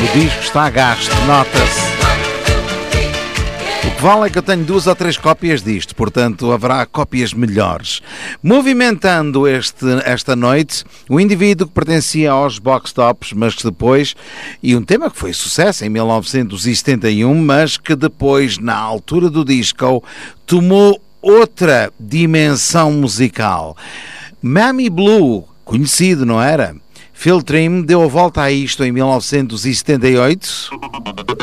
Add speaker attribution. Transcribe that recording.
Speaker 1: disco está gasto, nota-se. O que vale é que eu tenho 2 ou 3 cópias disto, portanto haverá cópias melhores. Movimentando esta noite, o indivíduo que pertencia aos Box Tops, mas que depois, e um tema que foi sucesso em 1971, mas que depois, na altura do disco, tomou outra dimensão musical. Mammy Blue, conhecido, não era? Phil Trim deu a volta a isto em 1978.